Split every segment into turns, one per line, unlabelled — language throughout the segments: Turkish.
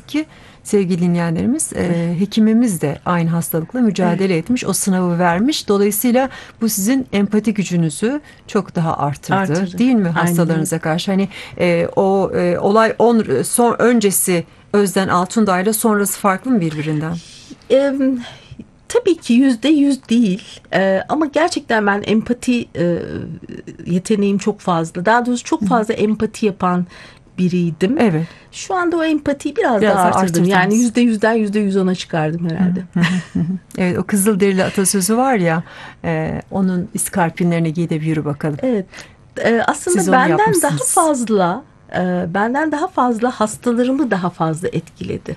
ki sevgili dinleyenlerimiz, hekimimiz de aynı hastalıkla mücadele etmiş, o sınavı vermiş. Dolayısıyla bu sizin empati gücünüzü çok daha artırdı. Değil mi hastalarınıza karşı? Hani olay öncesi Özden Altundağ'la sonrası farklı mı birbirinden?
Tabii ki %100 değil. Ama gerçekten ben empati yeteneğim çok fazla. Daha doğrusu çok fazla empati yapan biriydim.
Evet.
Şu anda o empatiyi biraz daha artırdım. Yani %100'den %110'a çıkardım herhalde.
Evet, o Kızılderili atasözü var ya, onun iskarpinlerini giy de yürü bakalım.
Evet. Aslında benden daha fazla hastalarımı daha fazla etkiledi.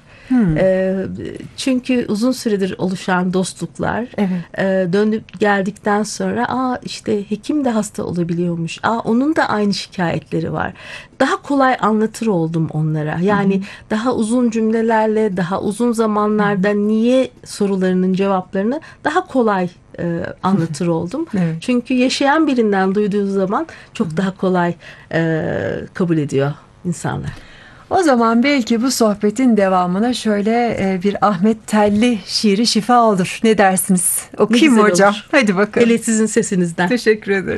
Çünkü uzun süredir oluşan dostluklar, dönüp geldikten sonra işte hekim de hasta olabiliyormuş. Onun da aynı şikayetleri var. Daha kolay anlatır oldum onlara. Yani daha uzun cümlelerle, daha uzun zamanlarda niye sorularının cevaplarını daha kolay anlatır oldum.
Evet.
Çünkü yaşayan birinden duyduğu zaman çok daha kolay kabul ediyor insanlar.
O zaman belki bu sohbetin devamına şöyle bir Ahmet Telli şiiri şifa olur. Ne dersiniz? Okuyayım mı hocam?
Olur.
Hadi bakalım.
Hele sizin sesinizden.
Teşekkür ederim.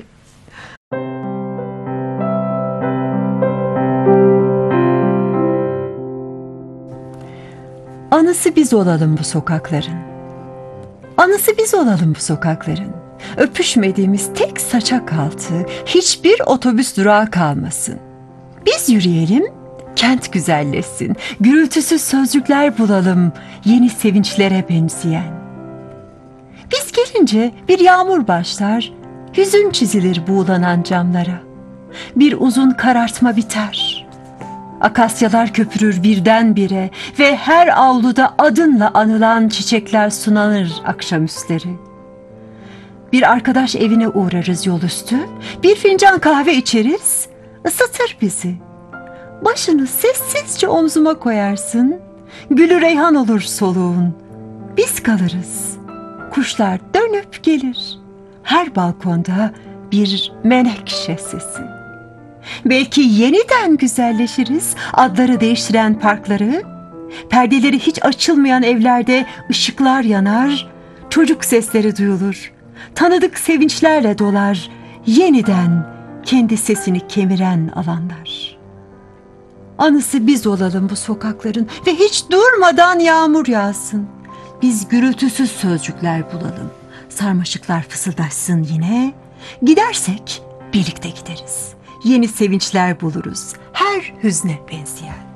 Anısı biz olalım bu sokakların. Anısı biz olalım bu sokakların. Öpüşmediğimiz tek saçak altı, hiçbir otobüs durağı kalmasın. Biz yürüyelim, kent güzelleşsin. Gürültüsüz sözcükler bulalım, yeni sevinçlere benzeyen. Biz gelince bir yağmur başlar, hüzün çizilir buğulanan camlara. Bir uzun karartma biter. Akasyalar köpürür birdenbire ve her avluda adınla anılan çiçekler sunanır akşamüstleri. Bir arkadaş evine uğrarız yolüstü, bir fincan kahve içeriz, ısıtır bizi. Başını sessizce omzuma koyarsın, gülü reyhan olur soluğun. Biz kalırız, kuşlar dönüp gelir, her balkonda bir menekşe sesi. Belki yeniden güzelleşiriz, adları değiştiren parkları, perdeleri hiç açılmayan evlerde ışıklar yanar, çocuk sesleri duyulur, tanıdık sevinçlerle dolar, yeniden kendi sesini kemiren alanlar. Anısı biz olalım bu sokakların ve hiç durmadan yağmur yağsın. Biz gürültüsüz sözcükler bulalım, sarmaşıklar fısıldaşsın yine. Gidersek birlikte gideriz, yeni sevinçler buluruz her hüzne benzeyen.